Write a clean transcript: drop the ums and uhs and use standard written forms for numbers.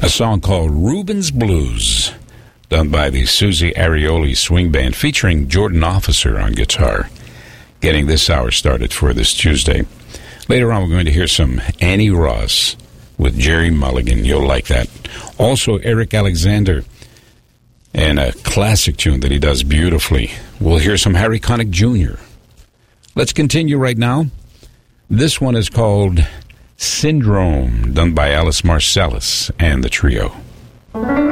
a song called Rubens Blues, done by the Susie Arioli Swing Band, featuring Jordan Officer on guitar, getting this hour started for this Tuesday. Later on, we're going to hear some Annie Ross with Jerry Mulligan. You'll like that. Also, Eric Alexander, and a classic tune that he does beautifully. We'll hear some Harry Connick Jr. Let's continue right now. This one is called Syndrome, done by Alice Marsalis and the trio.